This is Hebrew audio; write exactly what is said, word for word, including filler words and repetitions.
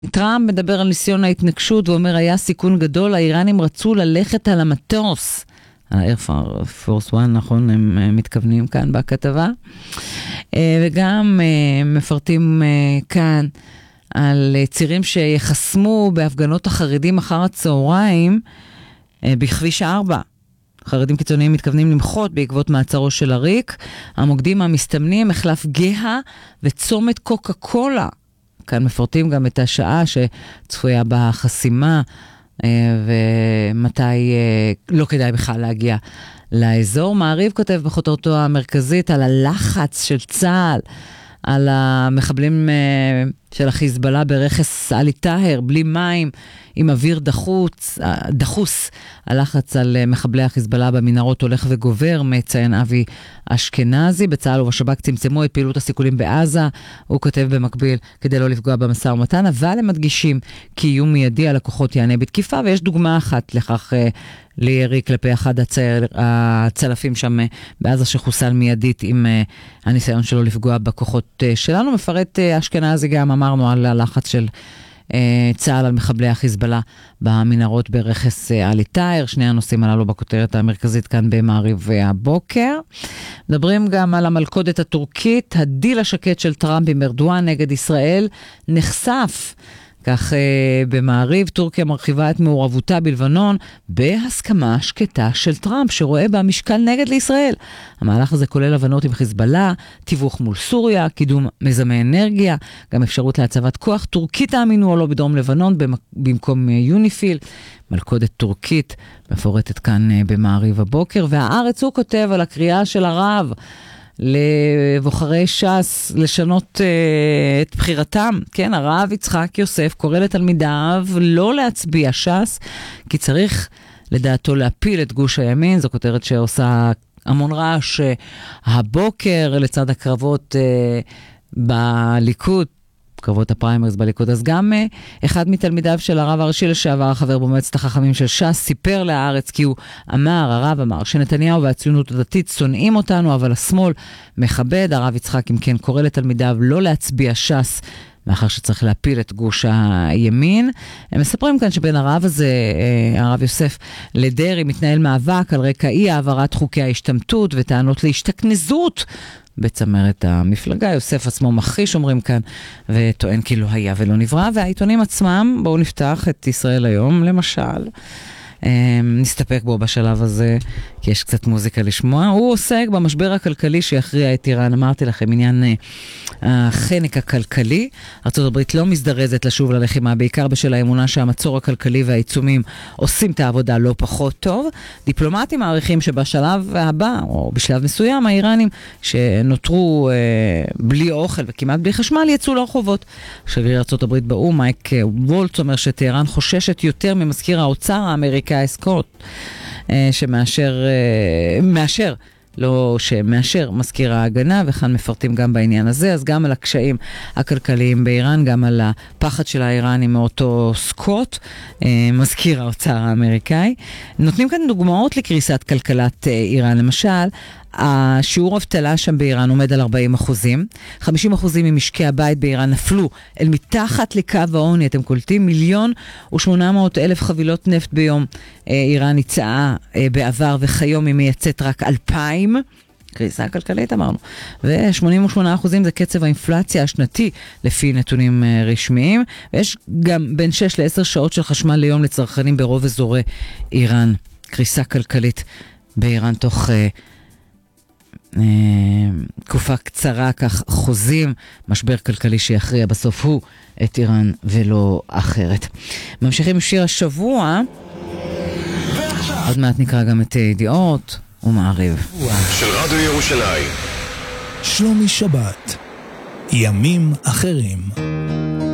טראמפ מדבר על ניסיון ההתנגשות ואומר היה סיכון גדול, האיראנים רצו ללכת על המטוס. ה-Air Force One, נכון, הם מתכוונים כאן בכתבה. וגם מפרטים כאן על צירים שיחסמו בהפגנות החרדים אחר הצהריים בכביש ארבע. חרדים קיצוניים מתכוונים למחות בעקבות מעצרו של אריק. המוקדים המסתמנים, מחלף גאה וצומת קוקה קולה. כאן מפרטים גם את השעה שצפויה בחסימה, ומתי לא כדאי בכלל להגיע לאזור. מעריב כותב בכותרתו המרכזית על הלחץ של צה"ל, על המחבלים של החיזבאללה ברכס עלי טהר, בלי מים, עם אוויר דחוץ, דחוס. הלחץ על מחבלי החיזבאללה במנהרות הולך וגובר, מציין אבי אשכנזי. בצה"ל ובשב"כ צמצמו את פעילות הסיכולים בעזה, הוא כותב במקביל כדי לא לפגוע במשא ומתן, אבל הם מדגישים כי איום מיידי על הכוחות יענה בתקיפה, ויש דוגמה אחת לכך לירי כלפי אחד הצל, הצלפים שם בעזה שחוסל מיידית עם הניסיון שלו לפגוע בכוחות שלנו. מפרט אשכנזי גם, אמרנו על הלחץ של צה"ל על מחבלי החיזבאללה במנהרות ברכס עלי טהר. שני הנושאים הללו בכותרת המרכזית כאן במעריב הבוקר. מדברים גם על המלכודת הטורקית, הדיל השקט של טראמפ עם ארדואן נגד ישראל נחשף. כך במעריב, טורקיה מרחיבה את מעורבותה בלבנון בהסכמה שקטה של טראמפ שרואה בה משקל נגד לישראל. המהלך הזה כולל הבנות עם חיזבאללה, תיווך מול סוריה, קידום מזמי אנרגיה, גם אפשרות להצבת כוח טורקית האמינו או לא בדרום לבנון במקום יוניפיל. מלכודת טורקית מפורטת כאן במעריב הבוקר. והארץ הוא כותב על הקריאה של הרב לבוחרי ש"ס לשנות uh, את בחירתם. כן, הרב יצחק יוסף קורא לתלמידיו לא להצביע ש"ס, כי צריך לדעתו להפיל את גוש הימין. זו כותרת שעושה המון רעש הבוקר לצד הקרבות uh, בליכוד, קרבות הפריימריז בליכוד. אז גם uh, אחד מתלמידיו של הרב הראשי לשעבר, חבר במועצת החכמים של ש"ס, סיפר להארץ כי הוא אמר, הרב אמר, שנתניהו והציונות הדתית שונאים אותנו, אבל השמאל מכבד. הרב יצחק אם כן קורא לתלמידיו לא להצביע ש"ס, מאחר שצריך להפיל את גוש הימין. הם מספרים כאן שבין הרב הזה, הרב יוסף, לדרי מתנהל מאבק על רקע אי העברת חוקי ההשתמטות וטענות להשתכנזות בצמרת המפלגה. יוסף עצמו מכחיש, אומרים כאן, וטוען כאילו היה ולא נברא. והעיתונים עצמם, בואו נפתח את ישראל היום, למשל. נסתפק בו בשלב הזה, כי יש קצת מוזיקה לשמוע. הוא עוסק במשבר הכלכלי שיכריע את איראן. אמרתי לכם, עניין החנק הכלכלי. ארצות הברית לא מזדרזת לשוב ללחימה, בעיקר בשל האמונה שהמצור הכלכלי והעיצומים עושים את העבודה לא פחות טוב. דיפלומטים מעריכים שבשלב הבא, או בשלב מסוים, האיראנים שנותרו אה, בלי אוכל וכמעט בלי חשמל, יצאו לרחובות. שגריר ארצות הברית באו"ם, מייק וולץ, אומר שטהרן חוששת יותר ממזכיר האוצר האמריקאי סקוט, שמאשר, מאשר, לא שמאשר מזכיר ההגנה, וכאן מפרטים גם בעניין הזה. אז גם על הקשיים הכלכליים באיראן, גם על הפחד של האיראנים מאותו סקוט, מזכיר האוצר האמריקאי. נותנים כאן דוגמאות לקריסת כלכלת איראן. למשל, השיעור אבטלה שם באיראן עומד על ארבעים אחוזים. חמישים אחוזים ממשקי הבית באיראן נפלו אל מתחת לקו העוני. אתם קולטים? מיליון ושמונה מאות אלף חבילות נפט ביום איראן יצאה בעבר, וכיום היא מייצאת רק אלפיים. קריסה כלכלית אמרנו. ו-שמונים ושמונה אחוזים זה קצב האינפלציה השנתי לפי נתונים רשמיים. ויש גם בין שש לעשר שעות של חשמל ליום לצרכנים ברוב אזורי איראן. קריסה כלכלית באיראן תוך תקופה קצרה, כך חוזים, משבר כלכלי שיכריע בסוף הוא את איראן ולא אחרת. ממשיכים שיר השבוע, עוד מעט נקרא גם את ידיעות ומעריב של רדיו ירושלים. שלומי שבת, ימים אחרים.